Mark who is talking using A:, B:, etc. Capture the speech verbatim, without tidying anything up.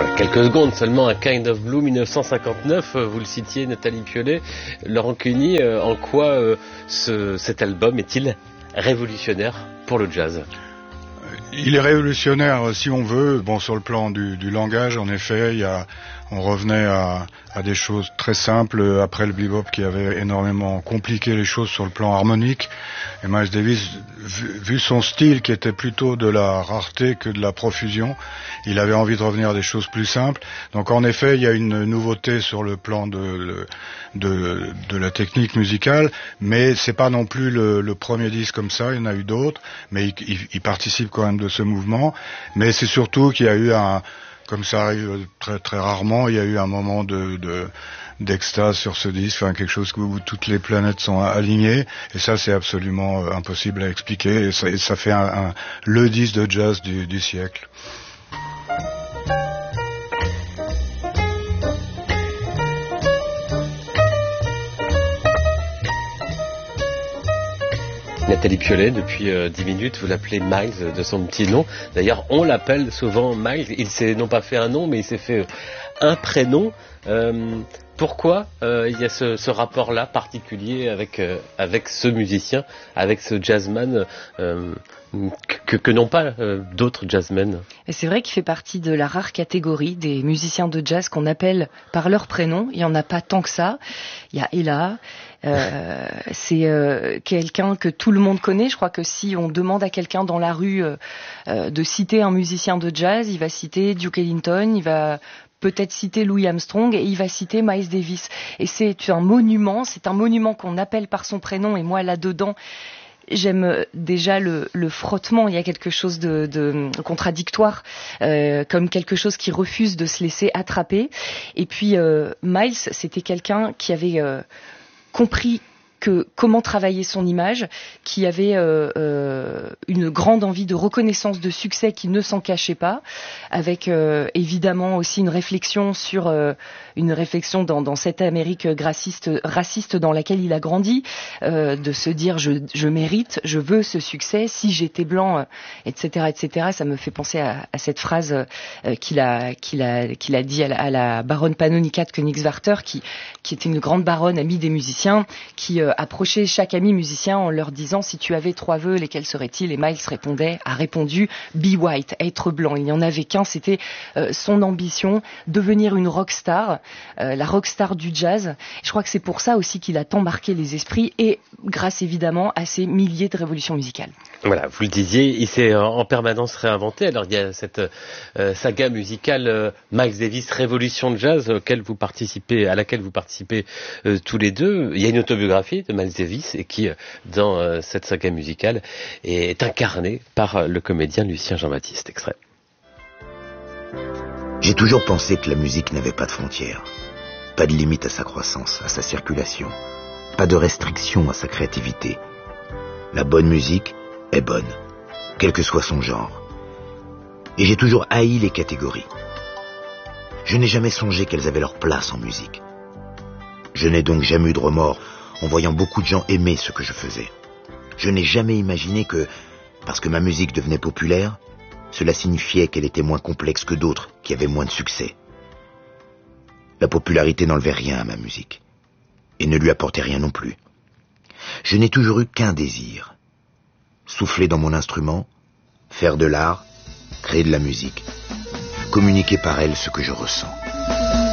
A: Quelques secondes seulement, un Kind of Blue mille neuf cent cinquante-neuf, vous le citiez Nathalie Piollet. Laurent Cuny, en quoi euh, ce, cet album est-il révolutionnaire pour le jazz ?
B: Il est révolutionnaire si on veut. Bon, sur le plan du, du langage, en effet, il y a, on revenait à, à des choses très simples après le bebop qui avait énormément compliqué les choses sur le plan harmonique. Et Miles Davis, vu, vu son style qui était plutôt de la rareté que de la profusion, il avait envie de revenir à des choses plus simples. Donc en effet, il y a une nouveauté sur le plan de, de, de la technique musicale, mais c'est pas non plus le, le premier disque comme ça, il y en a eu d'autres, mais il, il, il participe quand même de ce mouvement. Mais c'est surtout qu'il y a eu un, comme ça arrive très très rarement, il y a eu un moment de, de d'extase sur ce disque, enfin quelque chose où toutes les planètes sont alignées, et ça c'est absolument euh, impossible à expliquer, et ça, et ça fait un, un, le disque de jazz du, du siècle.
A: Nathalie Piollet, depuis euh, dix minutes, vous l'appelez Miles de son petit nom. D'ailleurs, on l'appelle souvent Miles. Il s'est non pas fait un nom, mais il s'est fait euh, un prénom. Euh, pourquoi euh, il y a ce, ce rapport-là particulier avec euh, avec ce musicien, avec ce jazzman euh, que, que n'ont pas euh, d'autres jazzmen?
C: Et c'est vrai qu'il fait partie de la rare catégorie des musiciens de jazz qu'on appelle par leur prénom. Il n'y en a pas tant que ça. Il y a Ella. Euh, c'est euh, quelqu'un que tout le monde connaît. Je crois que si on demande à quelqu'un dans la rue euh, euh, de citer un musicien de jazz, il va citer Duke Ellington, il va peut-être citer Louis Armstrong et il va citer Miles Davis. Et c'est un monument, c'est un monument qu'on appelle par son prénom. Et moi, là-dedans, j'aime déjà le, le frottement. Il y a quelque chose de, de contradictoire, euh, comme quelque chose qui refuse de se laisser attraper. Et puis, euh, Miles, c'était quelqu'un qui avait euh, compris que comment travailler son image, qui avait euh, euh, une grande envie de reconnaissance, de succès, qui ne s'en cachait pas, avec euh, évidemment aussi une réflexion sur euh, une réflexion dans, dans cette Amérique raciste, raciste dans laquelle il a grandi, euh, de se dire je, je mérite, je veux ce succès, si j'étais blanc, euh, et cetera, et cetera. Ça me fait penser à, à cette phrase euh, qu'il a qu'il a qu'il a dit à la, à la baronne Pannonica de Königswarter, qui qui était une grande baronne, amie des musiciens, qui euh, approchait chaque ami musicien en leur disant si tu avais trois vœux, lesquels seraient-ils? Et Miles répondait, a répondu be white, être blanc. Il n'y en avait qu'un, c'était euh, son ambition, devenir une rockstar, euh, la rockstar du jazz. Je crois que c'est pour ça aussi qu'il a tant marqué les esprits et grâce évidemment à ces milliers de révolutions musicales.
A: Voilà, vous le disiez, il s'est en permanence réinventé. Alors il y a cette euh, saga musicale euh, Miles Davis Révolution de jazz auquel vous participez, à laquelle vous participez euh, tous les deux. Il y a une autobiographie de Miles Davis et qui, dans euh, cette saga musicale, est incarnée par le comédien Lucien Jean-Baptiste. Extrait.
D: J'ai toujours pensé que la musique n'avait pas de frontières, pas de limite à sa croissance, à sa circulation, pas de restriction à sa créativité. La bonne musique est bonne, quel que soit son genre. Et j'ai toujours haï les catégories. Je n'ai jamais songé qu'elles avaient leur place en musique. Je n'ai donc jamais eu de remords en voyant beaucoup de gens aimer ce que je faisais. Je n'ai jamais imaginé que, parce que ma musique devenait populaire, cela signifiait qu'elle était moins complexe que d'autres qui avaient moins de succès. La popularité n'enlevait rien à ma musique, et ne lui apportait rien non plus. Je n'ai toujours eu qu'un désir, souffler dans mon instrument, faire de l'art, créer de la musique, communiquer par elle ce que je ressens.